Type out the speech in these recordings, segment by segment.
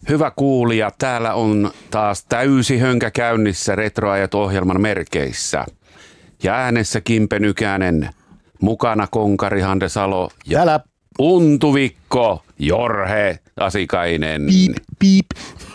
Hyvä kuulija, täällä on taas täysi hönkä käynnissä Retroajat-ohjelman merkeissä. Ja äänessä Kimpe Nykänen, mukana konkari Hande Salo ja Täällä. Untuvikko Jorhe Asikainen. Piip, piip.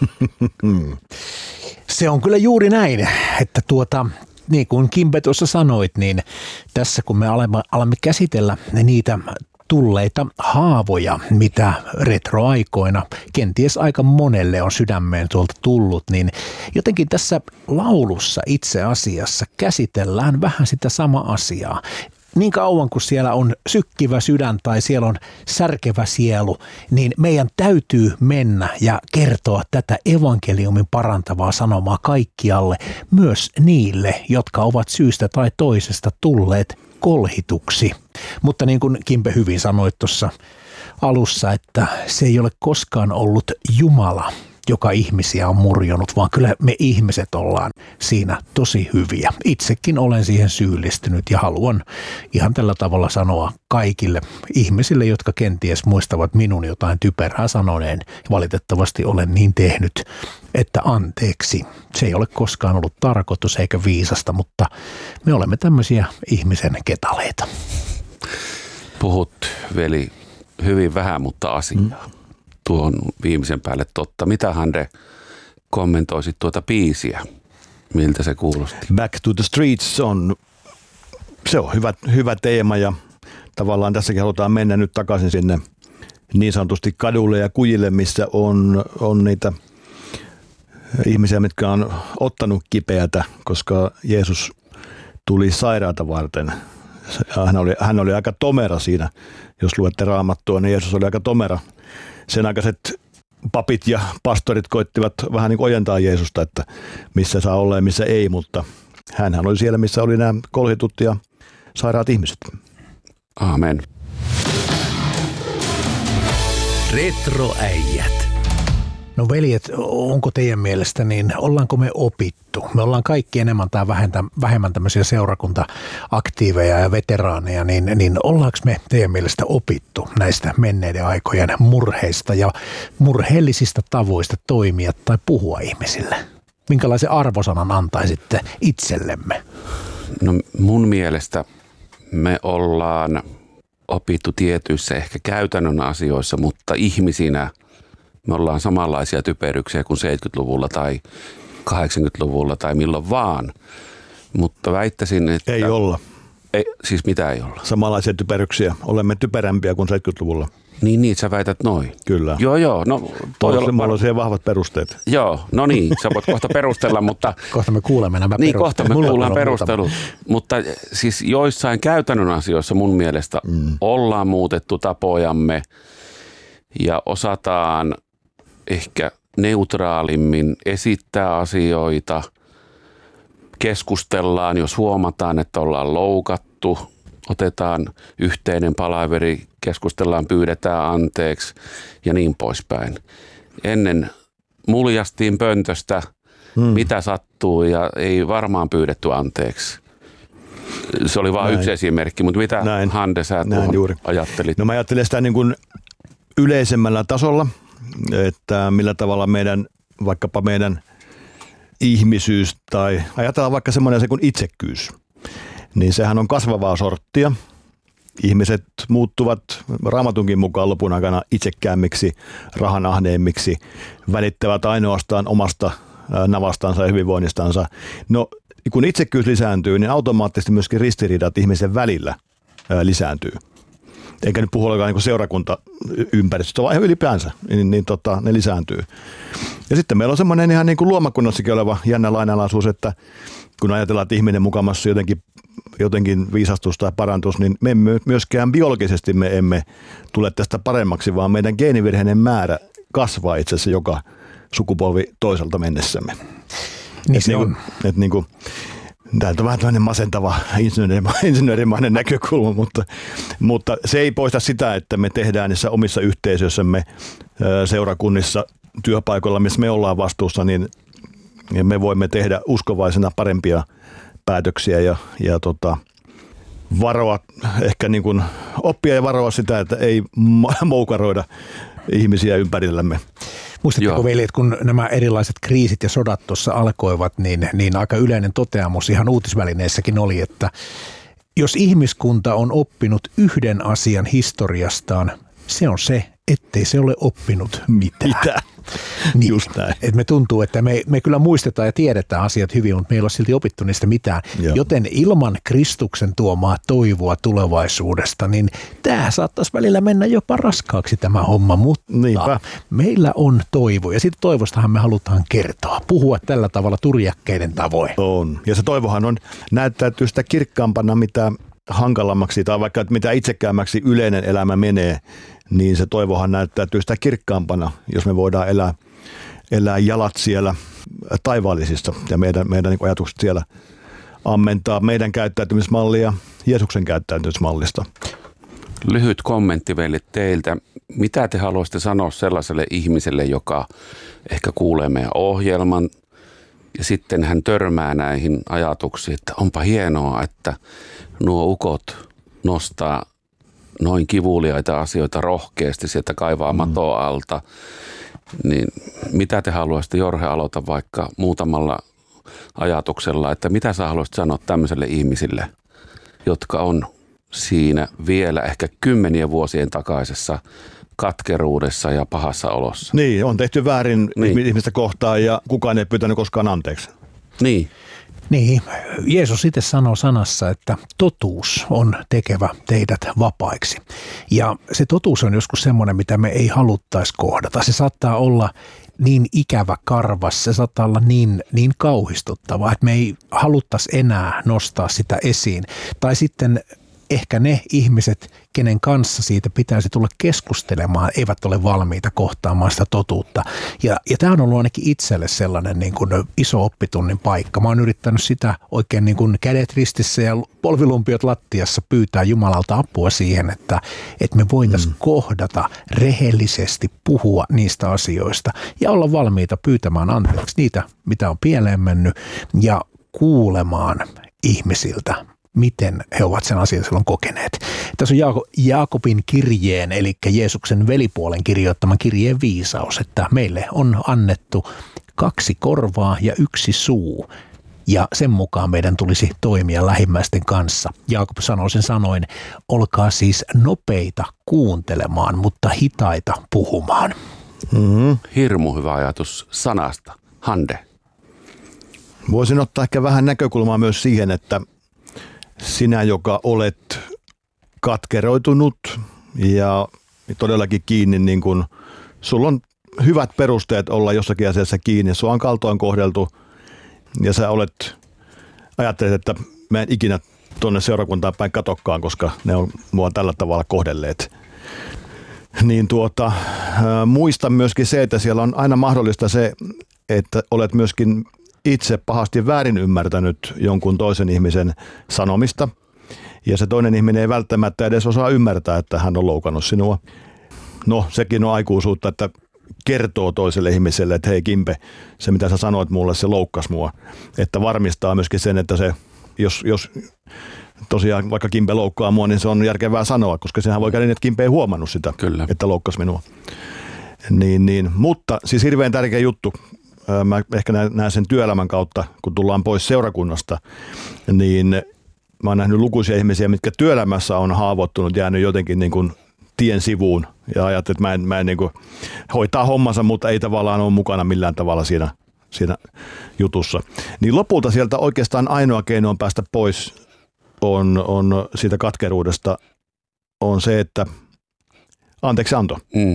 Se on kyllä juuri näin, että niin kuin Kimpe tuossa sanoit, niin tässä kun me alamme käsitellä niitä tulleita haavoja, mitä retroaikoina kenties aika monelle on sydämeen tuolta tullut, niin jotenkin tässä laulussa itse asiassa käsitellään vähän sitä samaa asiaa. Niin kauan kuin siellä on sykkivä sydän tai siellä on särkevä sielu, niin meidän täytyy mennä ja kertoa tätä evankeliumin parantavaa sanomaa kaikkialle, myös niille, jotka ovat syystä tai toisesta tulleet kolhituksi. Mutta niin kuin Kimpe hyvin sanoi tuossa alussa, että se ei ole koskaan ollut Jumala, joka ihmisiä on murjonut, vaan kyllä me ihmiset ollaan siinä tosi hyviä. Itsekin olen siihen syyllistynyt ja haluan ihan tällä tavalla sanoa kaikille ihmisille, jotka kenties muistavat minun jotain typerää sanoneen. Valitettavasti olen niin tehnyt, että anteeksi. Se ei ole koskaan ollut tarkoitus eikä viisasta, mutta me olemme tämmöisiä ihmisen ketaleita. Puhut, veli, hyvin vähän, mutta asiaa. Tuon viimeisen päälle totta. Mitä, Hande, kommentoisit tuota biisiä? Miltä se kuulosti? Back to the Streets se on hyvä teema ja tavallaan tässäkin halutaan mennä nyt takaisin sinne niin sanotusti kadulle ja kujille, missä on niitä ihmisiä, mitkä on ottanut kipeätä, koska Jeesus tuli sairaata varten. Hän oli aika tomera siinä, jos luette Raamattua, niin Jeesus oli aika tomera. Sen aikaiset papit ja pastorit koittivat vähän niin kuin ojentaa Jeesusta, että missä saa olla ja missä ei, mutta hänhän oli siellä, missä oli nämä kolhitut ja sairaat ihmiset. Aamen. Retroäijät. No veljet, onko teidän mielestä, niin ollaanko me opittu? Me ollaan kaikki enemmän tai vähemmän tämmöisiä seurakunta-aktiiveja ja veteraaneja, niin ollaanko me teidän mielestä opittu näistä menneiden aikojen murheista ja murheellisista tavoista toimia tai puhua ihmisille? Minkälaisen arvosanan antaisitte itsellemme? No mun mielestä me ollaan opittu tietyissä ehkä käytännön asioissa, mutta ihmisinä me ollaan samanlaisia typeryksiä kuin 70-luvulla tai 80-luvulla tai milloin vaan. Mutta väittäisin, että... Ei olla. Siis mitä ei olla? Samanlaisia typeryksiä. Olemme typerämpiä kuin 70-luvulla. Niin, sä väität noin. Kyllä. Joo. No, mulla on siihen vahvat perusteet. Joo, no niin, sä voit kohta perustella, mutta... Kohta me kuulemme nämä perustelut. Niin, kohta me kuullaan perustelut. Mutta siis joissain käytännön asioissa mun mielestä ollaan muutettu tapojamme ja osataan ehkä neutraalimmin esittää asioita, keskustellaan, jos huomataan, että ollaan loukattu, otetaan yhteinen palaveri, keskustellaan, pyydetään anteeksi ja niin poispäin. Ennen muljastiin pöntöstä, mitä sattuu ja ei varmaan pyydetty anteeksi. Se oli vain yksi esimerkki, mutta mitä Hande sä ajattelit? No mä ajattelin sitä niin kuin yleisemmällä tasolla, että millä tavalla vaikkapa meidän ihmisyys tai ajatellaan vaikka semmoinen asia kuin itsekkyys, niin sehän on kasvavaa sorttia. Ihmiset muuttuvat Raamatunkin mukaan lopun aikana itsekäämmiksi, rahanahneemmiksi, välittävät ainoastaan omasta navastansa ja hyvinvoinnistansa. No kun itsekkyys lisääntyy, niin automaattisesti myöskin ristiriidat ihmisen välillä lisääntyy. Eikä nyt puhu ollenkaan niin seurakuntaympäristöstä, vaan ylipäänsä, ne lisääntyy. Ja sitten meillä on semmoinen ihan niin kuin luomakunnassakin oleva jännä lainalaisuus, että kun ajatellaan, että ihminen mukamassa jotenkin viisastus tai parantus, niin me myöskään biologisesti me emme tule tästä paremmaksi, vaan meidän geenivirheiden määrä kasvaa itse asiassa joka sukupolvi toiselta mennessämme. Niin se on. Tämä on vähän tämmöinen masentava insinöörimainen näkökulma, mutta se ei poista sitä, että me tehdään niissä omissa yhteisöissämme, seurakunnissa, työpaikoilla, missä me ollaan vastuussa, niin me voimme tehdä uskovaisena parempia päätöksiä ja varoa, ehkä niin kuin oppia ja varoa sitä, että ei moukaroida ihmisiä ympärillämme. Muistatteko veljet, kun nämä erilaiset kriisit ja sodat tuossa alkoivat, niin aika yleinen toteamus ihan uutisvälineissäkin oli, että jos ihmiskunta on oppinut yhden asian historiastaan, se on se, ettei se ole oppinut mitään. Niin, just näin. Et me tuntuu, että me kyllä muistetaan ja tiedetään asiat hyvin, mutta me ei ole silti opittu niistä mitään. Joo. Joten ilman Kristuksen tuomaa toivoa tulevaisuudesta, niin tämä saattaisi välillä mennä jopa raskaaksi tämä homma, mutta niinpä. Meillä on toivo. Ja siitä toivostahan me halutaan kertoa, puhua tällä tavalla turjakkeiden tavoin. On. Ja se toivohan on näyttäytyy sitä kirkkaampana, mitä hankalammaksi tai vaikka mitä itsekäämmäksi yleinen elämä menee, niin se toivohan näyttäytyy sitä kirkkaampana, jos me voidaan elää jalat siellä taivaallisissa ja meidän niin ajatukset siellä ammentaa meidän käyttäytymismallia Jeesuksen käyttäytymismallista. Lyhyt kommentti veljet teiltä. Mitä te haluaisitte sanoa sellaiselle ihmiselle, joka ehkä kuulee meidän ohjelman ja sitten hän törmää näihin ajatuksiin, että onpa hienoa, että nuo ukot nostaa noin kivuliaita asioita rohkeasti sieltä kaivaa matoa alta, niin mitä te haluaisitte, Jorge, aloita vaikka muutamalla ajatuksella, että mitä sä haluaisit sanoa tämmöiselle ihmisille, jotka on siinä vielä ehkä 10 vuosien takaisessa katkeruudessa ja pahassa olossa. Niin, on tehty väärin ihmistä kohtaan ja kukaan ei pyytänyt koskaan anteeksi. Niin, Jeesus itse sanoo sanassa, että totuus on tekevä teidät vapaiksi. Ja se totuus on joskus semmoinen, mitä me ei haluttaisi kohdata. Se saattaa olla niin ikävä karvas, se saattaa olla niin kauhistuttava, että me ei haluttaisi enää nostaa sitä esiin. Tai sitten ehkä ne ihmiset, kenen kanssa siitä pitäisi tulla keskustelemaan, eivät ole valmiita kohtaamaan sitä totuutta. Ja tämä on ollut ainakin itselle sellainen niin kuin iso oppitunnin paikka. Mä oon yrittänyt sitä oikein niin kuin kädet ristissä ja polvilumpiot lattiassa pyytää Jumalalta apua siihen, että me voitaisiin kohdata rehellisesti, puhua niistä asioista ja olla valmiita pyytämään anteeksi niitä, mitä on pieleen mennyt ja kuulemaan ihmisiltä, miten he ovat sen asian silloin kokeneet. Tässä on Jaakobin kirjeen, eli Jeesuksen velipuolen kirjoittaman kirjeen viisaus, että meille on annettu 2 korvaa ja 1 suu, ja sen mukaan meidän tulisi toimia lähimmäisten kanssa. Jaakob sanoo sen sanoin, olkaa siis nopeita kuuntelemaan, mutta hitaita puhumaan. Hirmu hyvä ajatus sanasta. Hande. Voisin ottaa ehkä vähän näkökulmaa myös siihen, että sinä, joka olet katkeroitunut ja todellakin kiinni, niin kun sulla on hyvät perusteet olla jossakin asiassa kiinni, sua on kaltoin kohdeltu ja sä ajattelet, että mä en ikinä tuonne seurakuntaan päin katokkaan, koska ne on mua tällä tavalla kohdelleet. Niin muista myöskin se, että siellä on aina mahdollista se, että olet myöskin itse pahasti väärin ymmärtänyt jonkun toisen ihmisen sanomista ja se toinen ihminen ei välttämättä edes osaa ymmärtää, että hän on loukannut sinua. No, sekin on aikuisuutta, että kertoo toiselle ihmiselle, että hei Kimpe, se mitä sä sanoit mulle, se loukkasi mua. Että varmistaa myöskin sen, että se, jos tosiaan vaikka Kimpe loukkaa mua, niin se on järkevää sanoa, koska sehän voi käydä niin, että Kimpe ei huomannut sitä, Kyllä. että loukkasi minua. Mutta siis hirveän tärkeä juttu. Mä ehkä näen sen työelämän kautta, kun tullaan pois seurakunnasta, niin mä oon nähnyt lukuisia ihmisiä, mitkä työelämässä on haavoittunut, jäänyt jotenkin niin kuin tien sivuun ja ajattelet, että mä en niin kuin hoitaa hommansa, mutta ei tavallaan ole mukana millään tavalla siinä jutussa. Niin lopulta sieltä oikeastaan ainoa keino on päästä pois on siitä katkeruudesta on se, että anteeksi anto.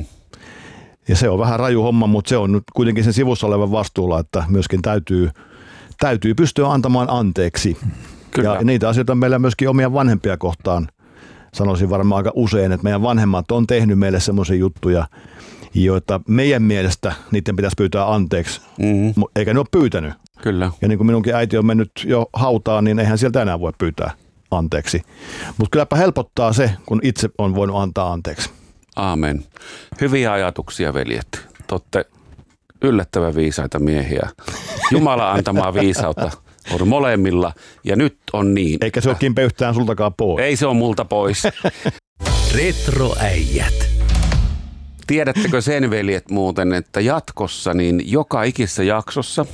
Ja se on vähän raju homma, mutta se on nyt kuitenkin sen sivussa olevan vastuulla, että myöskin täytyy pystyä antamaan anteeksi. Kyllä. Ja niitä asioita meillä myöskin omia vanhempia kohtaan. Sanoisin varmaan aika usein, että meidän vanhemmat on tehnyt meille semmoisia juttuja, joita meidän mielestä niiden pitäisi pyytää anteeksi, eikä ne ole pyytänyt. Kyllä. Ja niin kuin minunkin äiti on mennyt jo hautaan, niin eihän sieltä enää voi pyytää anteeksi. Mutta kylläpä helpottaa se, kun itse on voinut antaa anteeksi. Aamen. Hyviä ajatuksia, veljet. Totte yllättävän viisaita miehiä. Jumala antamaa viisautta on molemmilla ja nyt on niin. Eikä se ole Kimpe yhtään sultakaan pois. Ei se ole multa pois. Retroäijät. Tiedättekö sen, veljet, muuten, että jatkossa niin joka ikisessä jaksossa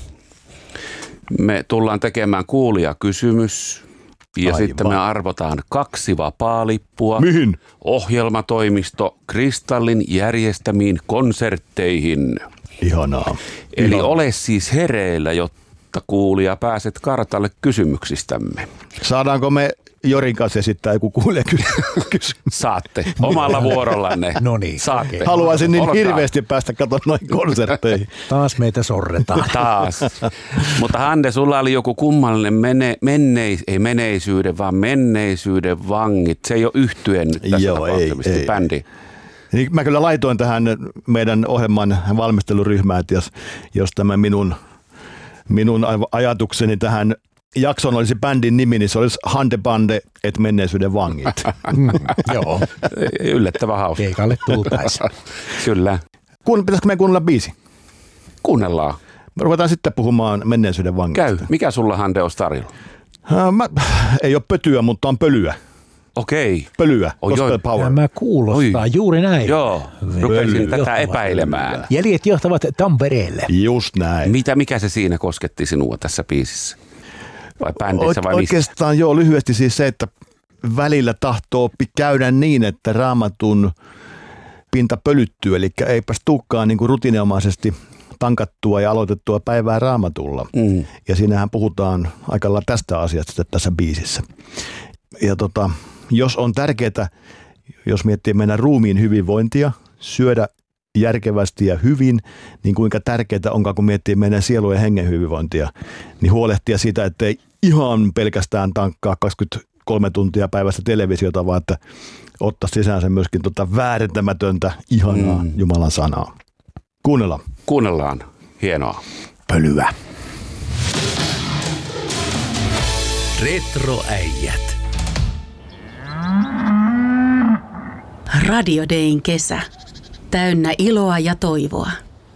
me tullaan tekemään kuulijakysymys ja Aivan. sitten me arvotaan 2 vapaalippua. Mihin? Ohjelmatoimisto Kristallin järjestämiin konsertteihin. Ihanaa. Eli Ihanaa. ole siis hereillä, jotta kuulija pääset kartalle kysymyksistämme. Saadaanko me Jorin kanssa esittää joku kuulijakysymys? Saatte omalla vuorollanne. No niin, Saatte. okei. Haluaisin niin Olkaa. hirveästi päästä katsomaan noihin konsertteihin. Taas meitä sorretaan. Taas. Mutta Hande, sulla oli joku kummallinen ei menneisyyden, vaan menneisyyden vangit. Se ei ole yhtyen nyt tässä Joo, tapauksessa, ei. bändi. Niin mä kyllä laitoin tähän meidän ohjelman valmisteluryhmään, että jos tämä minun ajatukseni tähän jakson olisi bändin nimi, niin se olisi Hande Bande et menneisyyden vangit. Joo, Yllättävän hauska. keikalle tultaisiin. Kyllä. Pitäisikö meidän kuunnella biisi? Kuunnellaan. Me ruvetaan sitten puhumaan menneisyyden vangista. Käy. Mikä sulla, Hande, on tarjolla? Ei ole pötyä, mutta on pölyä. Okei. Pölyä. Oi, Gospel oi. Power. Tämä kuulostaa juuri näin. Joo, rupesin tätä Johtavat. epäilemään. Jäljet johtavat Tampereelle. Just näin. Mikä se siinä kosketti sinua tässä biisissä? Vai bändissä vai mistä? Oikeastaan joo, lyhyesti siis se, että välillä tahtoo käydä niin, että Raamatun pinta pölyttyy, eli eipäs tulekaan niin kuin rutiininomaisesti tankattua ja aloitettua päivää Raamatulla. Mm. Ja siinähän puhutaan aika lailla tästä asiasta tässä biisissä. Ja jos on tärkeää, jos miettii meidän ruumiin hyvinvointia, syödä järkevästi ja hyvin, niin kuinka tärkeää onkaan, kun miettii meidän sielun ja hengen hyvinvointia, niin huolehtia siitä, ettei ihan pelkästään tankkaa 23 tuntia päivästä televisiota, vaan että ottaa sisäänsä myöskin väärentämätöntä, ihanaa Jumalan sanaa. Kuunnellaan. Kuunnellaan. Hienoa. Pölyä. Retroäijät. Radio Dayn kesä. Täynnä iloa ja toivoa.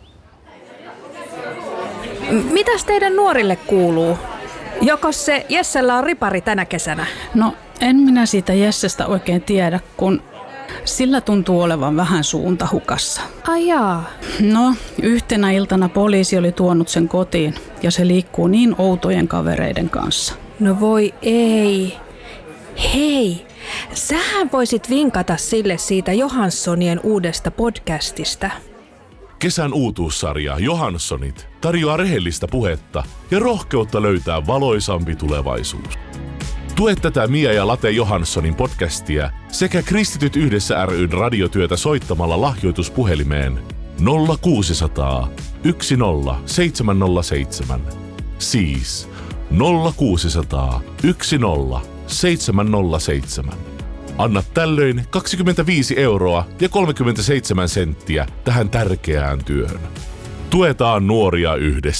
Mitäs teidän nuorille kuuluu? Jokos se Jessellä on ripari tänä kesänä? No, en minä siitä Jessestä oikein tiedä, kun sillä tuntuu olevan vähän suunta hukassa. Ai jaa. No, yhtenä iltana poliisi oli tuonut sen kotiin ja se liikkuu niin outojen kavereiden kanssa. No voi ei. Hei, sähän voisit vinkata sille siitä Johanssonien uudesta podcastista. Kesän uutuussarja Johannssonit tarjoaa rehellistä puhetta ja rohkeutta löytää valoisampi tulevaisuus. Tue tätä Mia ja Late Johanssonin podcastia sekä Kristityt yhdessä ry:n radiotyötä soittamalla lahjoituspuhelimeen 0600 10 707. Siis 0600 10 707. Anna tällöin 25 € ja 37 senttiä tähän tärkeään työhön. Tuetaan nuoria yhdessä.